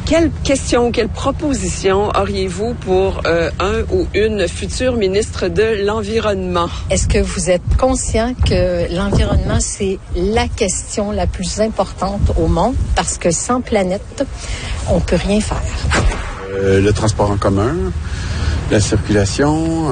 Quelle question, quelle proposition auriez-vous pour un ou une future ministre de l'Environnement? Est-ce que vous êtes conscient que l'environnement, c'est la question la plus importante au monde parce que sans planète, on peut rien faire? Le transport en commun, la circulation,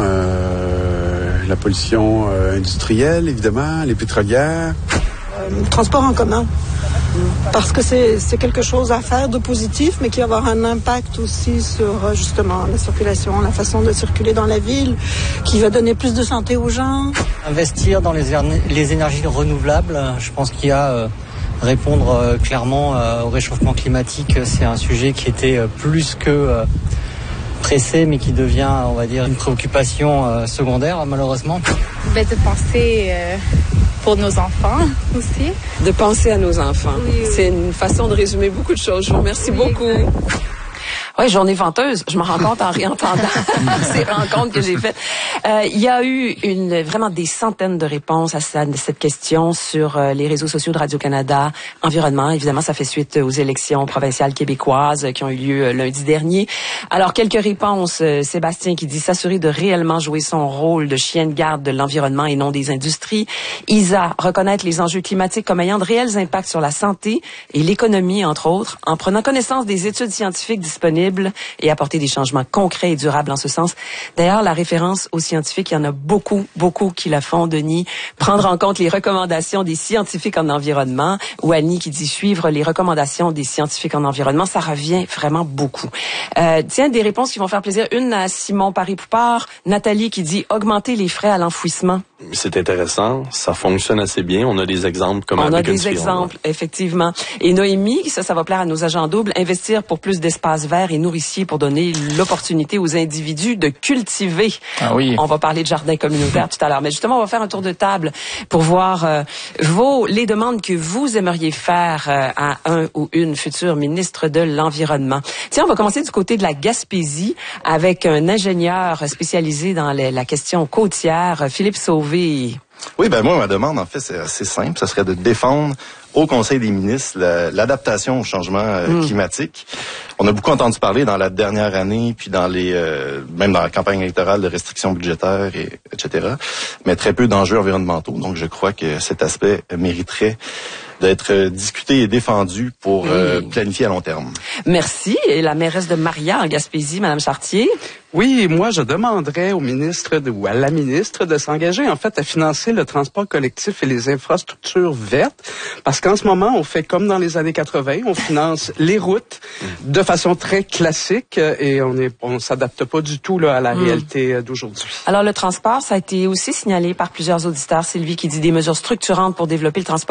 la pollution industrielle, évidemment, les pétrolières. Transport en commun. Parce que c'est quelque chose à faire de positif, mais qui va avoir un impact aussi sur justement la circulation, la façon de circuler dans la ville, qui va donner plus de santé aux gens. Investir dans les énergies renouvelables, je pense qu'il y a répondre clairement au réchauffement climatique, c'est un sujet qui était plus que pressé, mais qui devient, on va dire, une préoccupation secondaire, malheureusement. De penser pour nos enfants aussi. De penser à nos enfants. Oui. C'est une façon de résumer beaucoup de choses. Je vous remercie beaucoup. Oui, journée venteuse. Je m'en rends compte en réentendant ces rencontres que j'ai faites. Il y a eu vraiment des centaines de réponses à cette question sur les réseaux sociaux de Radio-Canada. Environnement, évidemment, ça fait suite aux élections provinciales québécoises qui ont eu lieu lundi dernier. Alors, quelques réponses. Sébastien qui dit s'assurer de réellement jouer son rôle de chien de garde de l'environnement et non des industries. Isa, reconnaître les enjeux climatiques comme ayant de réels impacts sur la santé et l'économie, entre autres, en prenant connaissance des études scientifiques disponibles et apporter des changements concrets et durables en ce sens. D'ailleurs, la référence aux scientifiques, il y en a beaucoup qui la font, Denis. Prendre en compte les recommandations des scientifiques en environnement, ou Annie qui dit suivre les recommandations des scientifiques en environnement, ça revient vraiment beaucoup. Tiens, des réponses qui vont faire plaisir. Une à Simon Paris-Poupard, Nathalie qui dit augmenter les frais à l'enfouissement. C'est intéressant, ça fonctionne assez bien. On a des exemples comme avec On a des exemples, effectivement. Et Noémie, ça va plaire à nos agents doubles, investir pour plus d'espaces verts et nourriciers pour donner l'opportunité aux individus de cultiver. Ah oui. On va parler de jardins communautaires tout à l'heure. Mais justement, on va faire un tour de table pour voir les demandes que vous aimeriez faire à un ou une future ministre de l'Environnement. Tiens, on va commencer du côté de la Gaspésie avec un ingénieur spécialisé dans la question côtière, Philippe Sauvé. Oui, moi, ma demande, en fait, c'est assez simple. Ça serait de défendre au Conseil des ministres l'adaptation au changement climatique. On a beaucoup entendu parler dans la dernière année, puis dans même dans la campagne électorale de restrictions budgétaires, etc., mais très peu d'enjeux environnementaux. Donc, je crois que cet aspect mériterait d'être discuté et défendu pour planifier à long terme. Merci. Et la mairesse de Maria en Gaspésie, Madame Chartier? Oui, moi, je demanderais au ministre ou à la ministre de s'engager, en fait, à financer le transport collectif et les infrastructures vertes. Parce qu'en ce moment, on fait comme dans les années 80, on finance les routes de façon très classique et on s'adapte pas du tout là, à la réalité d'aujourd'hui. Alors, le transport, ça a été aussi signalé par plusieurs auditeurs. Sylvie qui dit des mesures structurantes pour développer le transport